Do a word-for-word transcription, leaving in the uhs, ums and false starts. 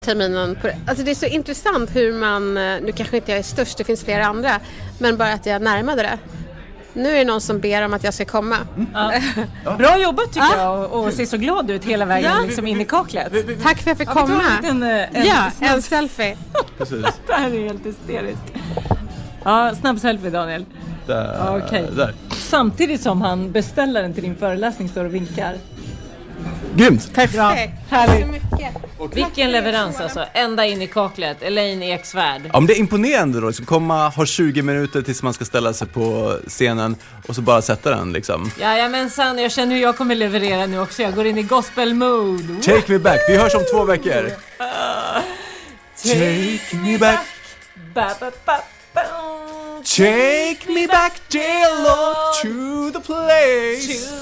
terminen på det. Alltså det är så intressant hur man, nu kanske inte jag är störst, det finns flera andra, men bara att jag närmade det. Nu är det någon som ber om att jag ska komma. Mm. Ja. Bra jobbat tycker ja. jag och se så glad ut hela vägen ja. liksom in i kaklet. Vi, vi, vi, Tack för att jag fick ja, komma. Vi en, en, ja, snabb... en selfie. Precis. Det här är helt hysteriskt. Ja, snabb selfie Daniel. Där, okay. där. Samtidigt som han beställer den till din föreläsning står och vinkar. Grymt. Perfekt. Härligt. Vilken leverans alltså. Ända in i kaklet. Elaine Eksvärd. Ja, men det är imponerande då. Liksom komma, ha tjugo minuter tills man ska ställa sig på scenen och så bara sätta den liksom. Jajamensan, jag känner hur jag kommer leverera nu också. Jag går in i gospel mode. Take me back. Vi hörs om två veckor. Take me back. Ba, ba, ba, ba. Take me back, dear Lord, to the place.